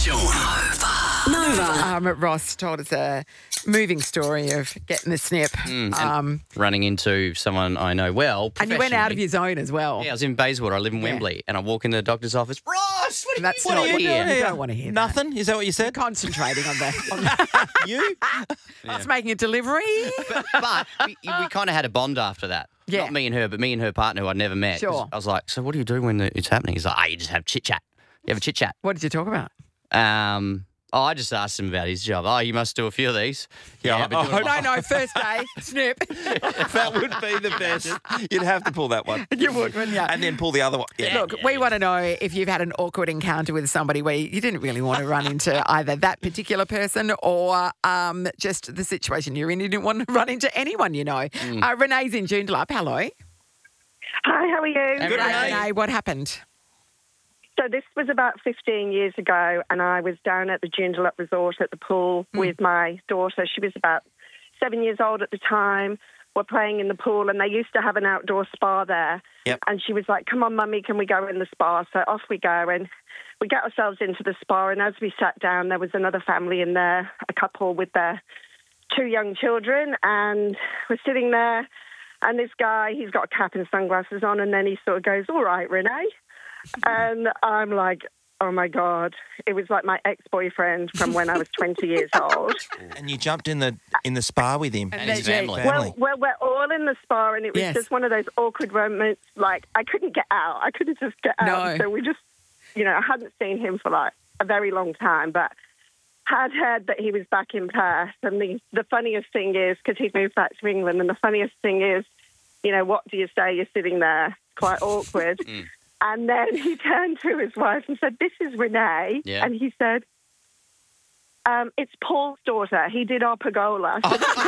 Sean. Nova. Ross told us a moving story of getting the snip. Running into someone I know well. And you went out of professionally. your zone as well. Yeah, I was in Bayswater. I live in Wembley. And I walk into the doctor's office. Ross, what are That's you not doing what here? you don't want to hear. Nothing? Is that what you said? Concentrating on that. You? I was making a delivery. But we kind of had a bond after that. Yeah. Not me and her, but me and her partner who I'd never met. 'Cause Sure. I was like, so what do you do when it's happening? He's like, you just have chit-chat. You have a chit-chat. What did you talk about? I just asked him about his job. Oh, you must do a few of these. Yeah, I've been doing No, first day, snip. That would be the best. You'd have to pull that one. You would, wouldn't you? And then pull the other one. Yeah. Look, we want to know if you've had an awkward encounter with somebody where you didn't really want to run into either that particular person or just the situation you're in. You didn't want to run into anyone you know. Renee's in Joondalup. Hello. Hi, how are you? Good, Renee. Renee, what happened? So this was about 15 years ago, and I was down at the Joondalup Resort at the pool with my daughter. She was about 7 years old at the time. We're playing in the pool, and they used to have an outdoor spa there. Yep. And she was like, come on, Mummy, can we go in the spa? So off we go, and we get ourselves into the spa, and as we sat down, there was another family in there, a couple with their 2 young children, and we're sitting there, and this guy, he's got a cap and sunglasses on, and then he sort of goes, all right, Renee. And I'm like, oh, my God. It was like my ex-boyfriend from when I was 20 years old. And you jumped in the spa with him. And his family. Well, we're all in the spa, and it was Yes. just one of those awkward moments. Like, I couldn't get out. I couldn't just get out. No. So we just, I hadn't seen him for, like, a very long time, but had heard that he was back in Perth. And the funniest thing is, because he'd moved back to England, and the funniest thing is, what do you say? You're sitting there, quite awkward. And then he turned to his wife and said, this is Renee. Yeah. And he said, it's Paul's daughter. He did our pergola.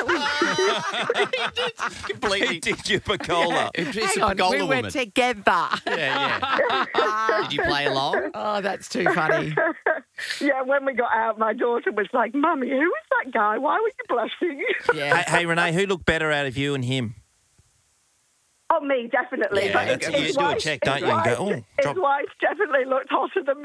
Completely. He did your Picola. It's Hang a on, Pagola we were woman. together. Yeah. Did you play along? Oh, that's too funny. Yeah, when we got out, my daughter was like, Mummy, who was that guy? Why were you blushing? Yeah. Hey, Renee, who looked better out of you and him? Oh, me, definitely. Yeah, But that's- his you do a wife- check, his don't you, and go, wife- oh, drop- His wife definitely looked hotter than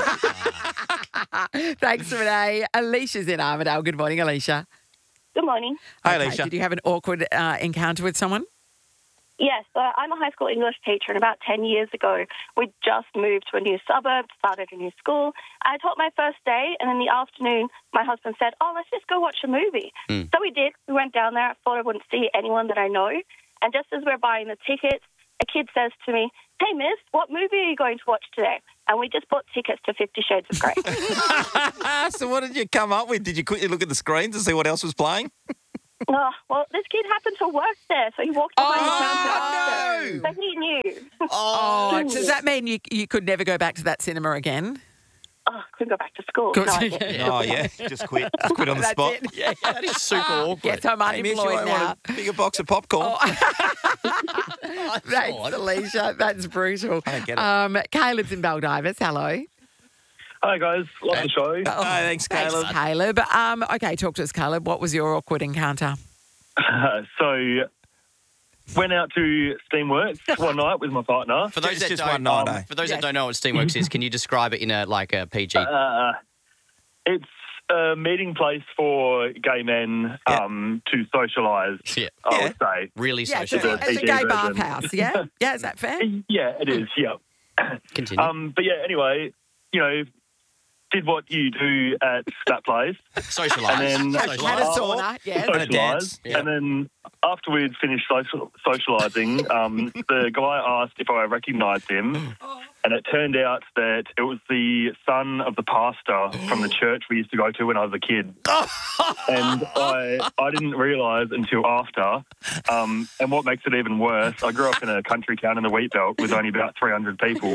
me. Thanks, Renee. Alicia's in Armidale. Good morning, Alicia. Good morning. Hey, Okay, Alicia. Did you have an awkward encounter with someone? Yes, I'm a high school English teacher, and about 10 years ago, we just moved to a new suburb, started a new school. I taught my first day, and in the afternoon, my husband said, let's just go watch a movie. So we did. We went down there. I thought I wouldn't see anyone that I know. And just as we're buying the tickets, a kid says to me, hey, miss, what movie are you going to watch today? And we just bought tickets to 50 Shades of Grey. So what did you come up with? Did you quickly look at the screen to see what else was playing? Well, this kid happened to work there, so he walked behind the counter. So he knew. Oh, does that mean you could never go back to that cinema again? Couldn't go back to school. Good. No, I didn't. Oh, yeah. Just quit. Just quit on the That's spot. it. Yeah. That is super awkward. Yes, I'm Hey, miss, you unemployed might now. want a bigger box of popcorn. Thanks, Alicia. That's brutal. I don't get it. Caleb's in Baldivis. Hello. Hi guys, love the show. Oh, thanks, Caleb. Thanks, Caleb. Okay, talk to us, Caleb. What was your awkward encounter? So, went out to Steamworks one night with my partner. For those It's that just don't, one night, eh? For those Yes. that don't know what Steamworks is, can you describe it in a PG? It's a meeting place for gay men to socialise, Yeah. I would say. Really Yeah, it's social. a PG gay version. bathhouse, yeah? Yeah, is that fair? Yeah, it is, yeah. Continue. But yeah, anyway, did what you do at that place. Socialise. And then- Had a Socialise. sauna, yes. And a dance. Socialise. And then after we'd finished socialising, the guy asked if I recognised him. And it turned out that it was the son of the pastor from the church we used to go to when I was a kid. And I didn't realise until after. And what makes it even worse, I grew up in a country town in the wheat belt with only about 300 people.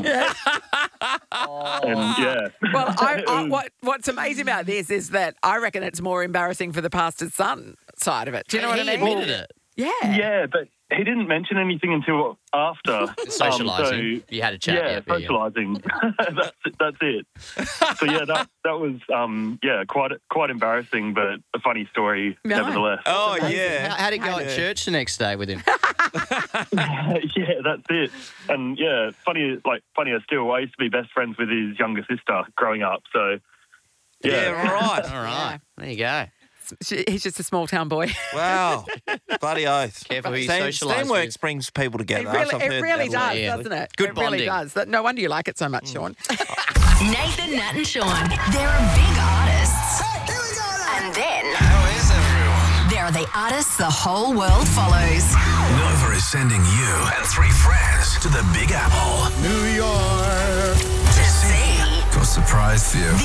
And yeah. Well, what's amazing about this is that I reckon it's more embarrassing for the pastor's son side of it. Do you know what I He mean? admitted it. Yeah. Yeah, but he didn't mention anything until after. Socialising. You had a chat. Yeah, Yeah. socialising. that's it. So yeah, that was quite embarrassing, but a funny story No. nevertheless. Oh, yeah. How did it go at church the next day with him? Yeah, that's it. And yeah, funnier still, I used to be best friends with his younger sister growing up. So Yeah, right. All right. There you go. He's just a small town boy. Wow. Bloody oath. Careful who you socialise Teamwork with. brings people together. It really does, Yeah. doesn't it? Good It really bonding. does. No wonder you like it so much, Sean. Nathan, Nat, and Sean. There are big artists. Here we go now. And then How is everyone? there are the artists the whole world follows. Nova is sending you and 3 friends to the Big Apple. New York. To see Got a surprise for you.